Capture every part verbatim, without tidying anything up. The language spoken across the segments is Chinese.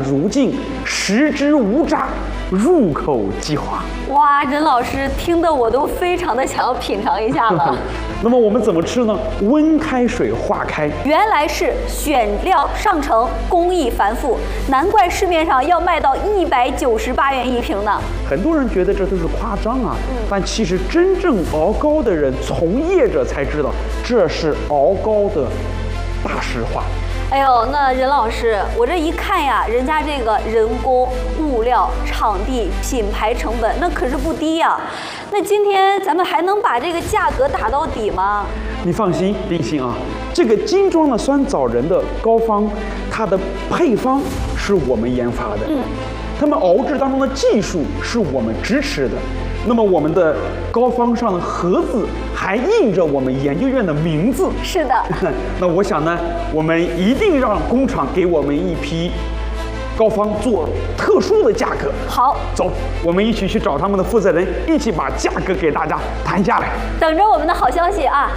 如镜，食之无渣，入口即化。 哇，任老师听得我都非常的想要品尝一下了。 那么我们怎么吃呢？温开水化开。 原来是选料上乘，工艺繁复，难怪市面上要卖到一百九十八元一瓶呢。 很多人觉得这都是夸张啊，嗯、但其实真正熬糕的人、从业者才知道，这是熬糕的大实话。 哎呦，那任老师，我这一看呀，人家这个人工、物料、场地、品牌成本，那可是不低呀。那今天咱们还能把这个价格打到底吗？ 你放心，林心啊，这个精装的酸枣仁的膏方，它的配方是我们研发的，嗯，他们熬制当中的技术是我们支持的。那么我们的膏方上的盒子还印着我们研究院的名字。 是的。 那我想呢，我们一定让工厂给我们一批膏方做特殊的价格。 好， 走，我们一起去找他们的负责人，一起把价格给大家谈下来。 等着我们的好消息啊！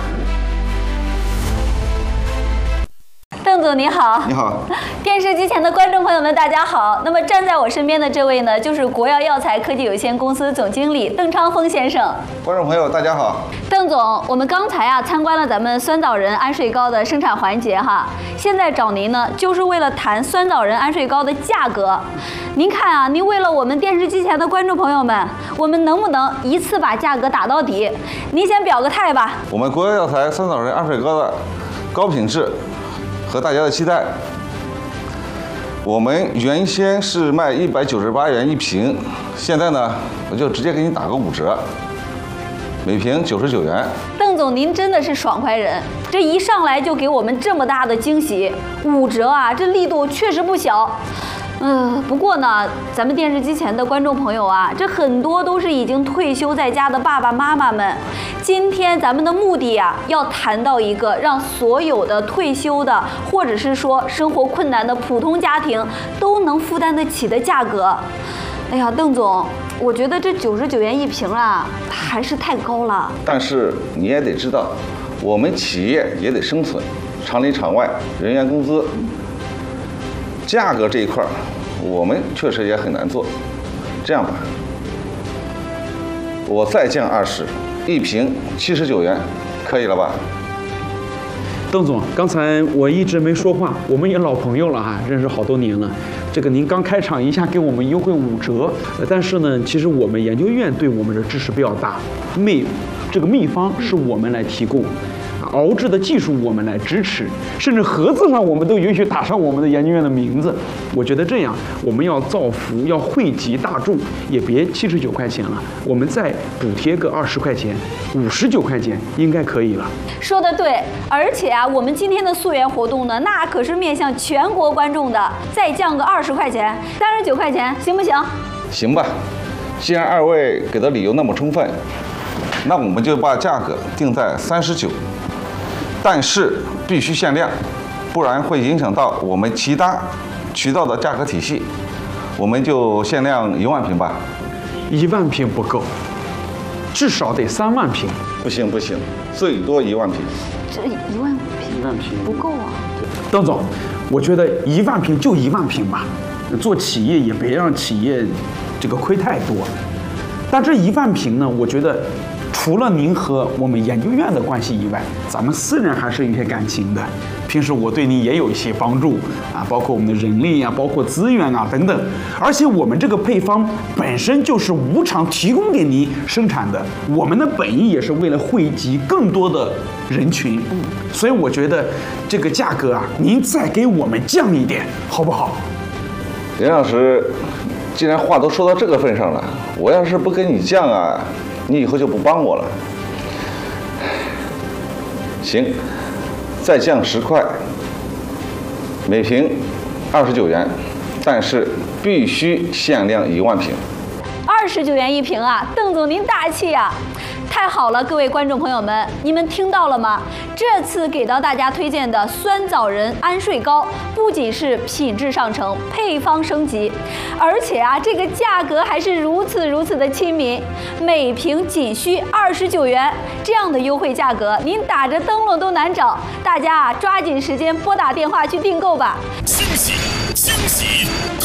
邓总你好。 你好。 电视机前的观众朋友们，大家好。那么站在我身边的这位呢，就是国药药材科技有限公司总经理邓昌峰先生。 观众朋友，大家好。 邓总，我们刚才啊参观了咱们酸枣仁安睡糕的生产环节哈，现在找您呢，就是为了谈酸枣仁安睡糕的价格。您看啊，您为了我们电视机前的观众朋友们，我们能不能一次把价格打到底？您先表个态吧。 我们国药药材酸枣仁安睡糕的高品质和大家的期待，我们原先是卖一百九十八元一瓶，现在呢，我就直接给你打个五折，每瓶九十九元。 邓总，您真的是爽快人，这一上来就给我们这么大的惊喜，五折啊，这力度确实不小。嗯、呃，不过呢，咱们电视机前的观众朋友啊，这很多都是已经退休在家的爸爸妈妈们。今天咱们的目的呀，要谈到一个让所有的退休的，或者是说生活困难的普通家庭都能负担得起的价格。哎呀，邓总，我觉得这九十九元一瓶啊，还是太高了。 但是你也得知道，我们企业也得生存，厂里厂外，人员工资。价格这一块，我们确实也很难做。这样吧，我再降二十，一瓶七十九元，可以了吧？ 邓总，刚才我一直没说话，我们也老朋友了哈，认识好多年了。这个您刚开场一下给我们优惠五折，但是呢，其实我们研究院对我们的支持比较大，秘这个秘方是我们来提供。熬制的技术我们来支持，甚至盒子上我们都允许打上我们的研究院的名字。我觉得这样，我们要造福，要惠及大众，也别七十九块钱了，我们再补贴个二十块钱，五十九块钱应该可以了。 说得对，而且啊，我们今天的溯源活动呢，那可是面向全国观众的，再降个二十块钱，三十九块钱，行不行？ 行吧，既然二位给的理由那么充分，那我们就把价格定在三十九。但是必须限量，不然会影响到我们其他渠道的价格体系。我们就限量一万瓶吧。 一万瓶不够，至少得三万瓶。 不行不行，最多一万瓶。 这一万瓶， 一万瓶不够啊。 邓总，我觉得一万瓶就一万瓶吧，做企业也别让企业这个亏太多。但这一万瓶呢，我觉得。除了您和我们研究院的关系以外，咱们私人还是有些感情的。平时我对您也有一些帮助啊，包括我们的人力啊，包括资源啊等等。而且我们这个配方本身就是无偿提供给您生产的，我们的本意也是为了惠及更多的人群。嗯，所以我觉得这个价格啊，您再给我们降一点，好不好？ 任老师，既然话都说到这个份上了，我要是不跟你降啊。你以后就不帮我了。行，再降十块，每瓶二十九元，但是必须限量一万瓶。 二十九元一瓶啊，邓总您大气呀、啊！太好了，各位观众朋友们，你们听到了吗？这次给到大家推荐的酸枣仁安睡糕，不仅是品质上乘，配方升级，而且啊，这个价格还是如此如此的亲民，每瓶仅需二十九元，这样的优惠价格，您打着灯笼都难找。大家啊，抓紧时间拨打电话去订购吧。 惊喜惊喜，